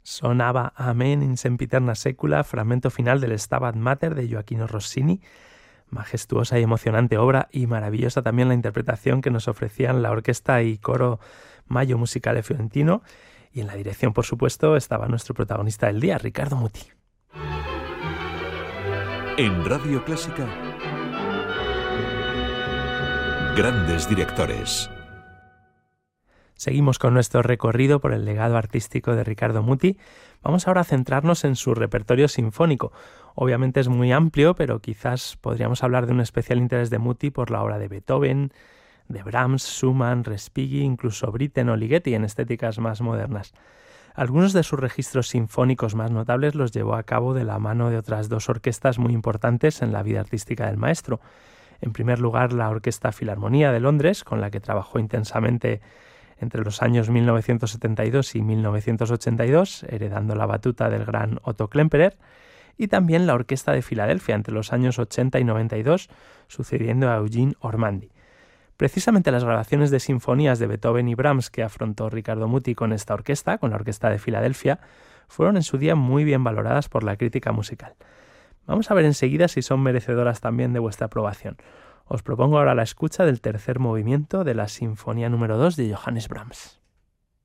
Sonaba Amen in sempiterna secula, fragmento final del Stabat Mater de Gioachino Rossini. Majestuosa y emocionante obra, y maravillosa también la interpretación que nos ofrecían la orquesta y coro Maggio Musicale Fiorentino. Y en la dirección, por supuesto, estaba nuestro protagonista del día, Riccardo Muti. En Radio Clásica, grandes directores. Seguimos con nuestro recorrido por el legado artístico de Riccardo Muti. Vamos ahora a centrarnos en su repertorio sinfónico. Obviamente es muy amplio, pero quizás podríamos hablar de un especial interés de Muti por la obra de Beethoven, de Brahms, Schumann, Respighi, incluso Britten o Ligeti en estéticas más modernas. Algunos de sus registros sinfónicos más notables los llevó a cabo de la mano de otras dos orquestas muy importantes en la vida artística del maestro. En primer lugar, la Orquesta Filarmonía de Londres, con la que trabajó intensamente entre los años 1972 y 1982, heredando la batuta del gran Otto Klemperer, y también la Orquesta de Filadelfia entre los años 80 y 92, sucediendo a Eugene Ormandy. Precisamente las grabaciones de sinfonías de Beethoven y Brahms que afrontó Riccardo Muti con esta orquesta, con la Orquesta de Filadelfia, fueron en su día muy bien valoradas por la crítica musical. Vamos a ver enseguida si son merecedoras también de vuestra aprobación. Os propongo ahora la escucha del tercer movimiento de la Sinfonía número 2 de Johannes Brahms.